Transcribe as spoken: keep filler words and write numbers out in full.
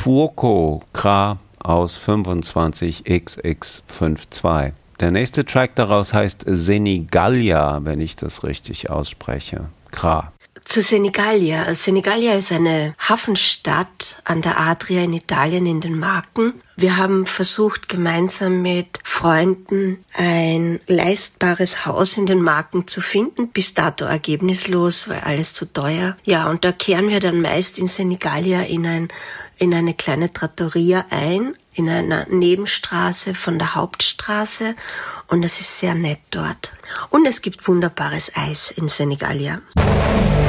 Fuoco Kra aus fünfundzwanzig X X zweiundfünfzig. Der nächste Track daraus heißt Senigallia, wenn ich das richtig ausspreche. Kra. Zu Senigallia. Senigallia ist eine Hafenstadt an der Adria in Italien in den Marken. Wir haben versucht, gemeinsam mit Freunden ein leistbares Haus in den Marken zu finden. Bis dato ergebnislos, weil alles zu teuer. Ja, und da kehren wir dann meist in Senigallia in ein in eine kleine Trattoria ein, in einer Nebenstraße von der Hauptstraße. Und es ist sehr nett dort. Und es gibt wunderbares Eis in Senigallia.